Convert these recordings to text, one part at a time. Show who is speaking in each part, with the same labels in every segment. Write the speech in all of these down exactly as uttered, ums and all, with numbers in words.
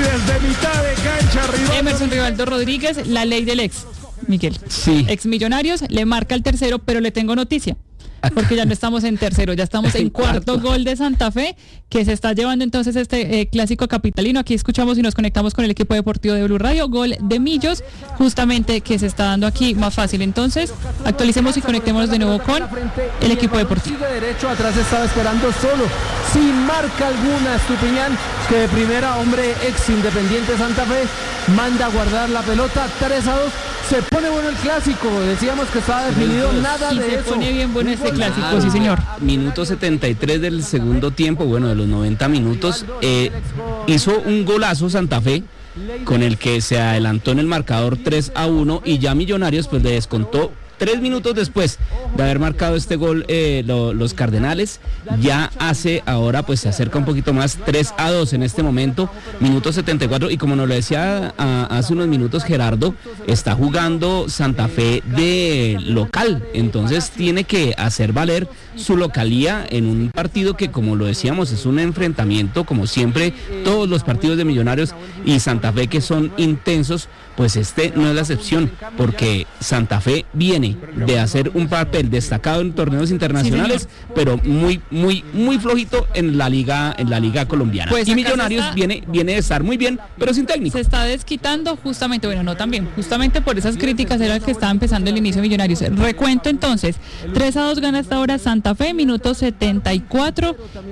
Speaker 1: desde mitad de cancha, Rivaldo.
Speaker 2: Emerson Rivaldo Rodríguez, la ley del ex, Miguel.
Speaker 3: Sí.
Speaker 2: Ex Millonarios, le marca el tercero, pero le tengo noticia. Porque ya no estamos en tercero, ya estamos en cuarto, cuarto gol de Santa Fe, que se está llevando entonces este eh, clásico capitalino. Aquí escuchamos y nos conectamos con el equipo deportivo de Blue Radio, gol de Millos, justamente que se está dando aquí más fácil. Entonces, actualicemos y conectémonos de nuevo con el equipo deportivo.
Speaker 1: Sigue derecho, atrás estaba esperando solo, sin marca alguna, Estupiñán, que de primera, hombre ex Independiente Santa Fe, manda a guardar la pelota, tres a dos. Se pone bueno el clásico, decíamos que estaba definido, nada
Speaker 2: y
Speaker 1: de
Speaker 2: se
Speaker 1: eso.
Speaker 2: Se pone bien bueno este clásico,
Speaker 3: Claro,
Speaker 2: sí señor.
Speaker 3: Minuto setenta y tres del segundo tiempo, bueno, de los noventa minutos, eh, hizo un golazo Santa Fe, con el que se adelantó en el marcador tres a uno, y ya Millonarios pues le descontó tres minutos después de haber marcado este gol eh, lo, los Cardenales. Ya hace ahora, pues se acerca un poquito más, tres a dos en este momento, minuto setenta y cuatro, y como nos lo decía a, hace unos minutos Gerardo, está jugando Santa Fe de local, entonces tiene que hacer valer su localía en un partido que, como lo decíamos, es un enfrentamiento, como siempre, todos los partidos de Millonarios y Santa Fe que son intensos, pues este no es la excepción, porque Santa Fe viene de hacer un papel destacado en torneos internacionales, sí, pero muy, muy, muy flojito en la liga, en la liga colombiana. Pues y Millonarios está, viene, viene de estar muy bien, pero sin técnico.
Speaker 2: Se está desquitando justamente, bueno, no también, justamente por esas críticas era que estaba empezando el inicio de Millonarios. Recuento entonces, tres a dos gana hasta ahora Santa Fe, minuto setenta y cuatro.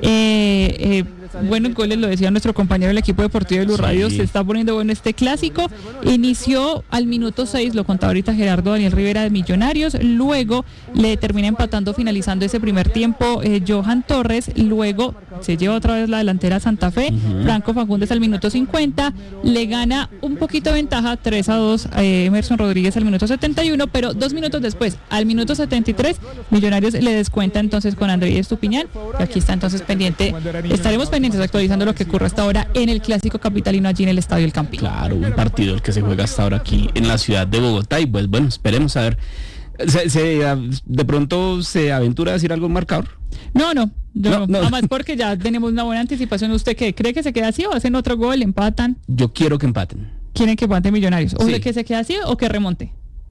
Speaker 2: Eh, eh, Buenos goles, lo decía nuestro compañero del equipo deportivo de Blue Radio, sí. Se está poniendo bueno este clásico. Inició al minuto seis, lo contaba ahorita Gerardo Daniel Rivera de Millonarios, luego le termina empatando finalizando ese primer tiempo eh, Johan Torres, luego se lleva otra vez la delantera Santa Fe, uh-huh. Franco Fagundes al minuto cincuenta, le gana un poquito de ventaja, tres a dos eh, Emerson Rodríguez al minuto setenta y uno, pero dos minutos después, al minuto setenta y tres, Millonarios le descuenta entonces con Andrés Estupiñán, y aquí está entonces pendiente, estaremos pendientes actualizando lo que ocurre hasta ahora en el clásico capitalino allí en el Estadio El Campín.
Speaker 3: Claro, un partido el que se juega hasta ahora aquí en la ciudad de Bogotá, y pues bueno, esperemos a ver, se, se, de pronto se aventura a decir algo en marcador.
Speaker 2: No, no, yo,
Speaker 3: no, no.
Speaker 2: Además porque ya tenemos una buena anticipación. ¿Usted qué cree que se queda así o hacen otro gol, empatan?
Speaker 3: Yo quiero que empaten.
Speaker 2: ¿Quieren que empate Millonarios? ¿O
Speaker 3: sí.
Speaker 2: de que se quede así o que remonte?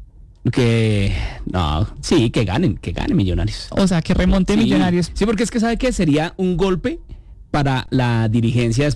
Speaker 3: Que no, sí, que ganen, que ganen Millonarios.
Speaker 2: O sea, que remonte
Speaker 3: sí.
Speaker 2: Millonarios.
Speaker 3: Sí, porque es que sabe que sería un golpe para la dirigencia